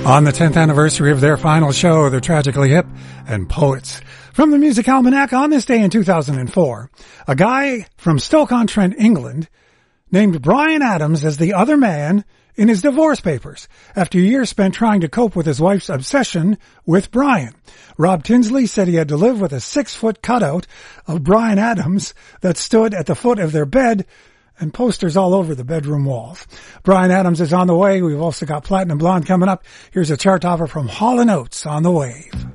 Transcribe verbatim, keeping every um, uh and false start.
On the tenth anniversary of their final show, they're Tragically Hip and Poets. From the Music Almanac, on this day in two thousand four, a guy from Stoke-on-Trent, England, named Bryan Adams as the other man in his divorce papers, after years spent trying to cope with his wife's obsession with Bryan. Rob Tinsley said he had to live with a six-foot cutout of Bryan Adams that stood at the foot of their bed, and posters all over the bedroom walls. Bryan Adams is on the way. We've also got Platinum Blonde coming up. Here's a chart topper from Hall and Oates, On the Wave.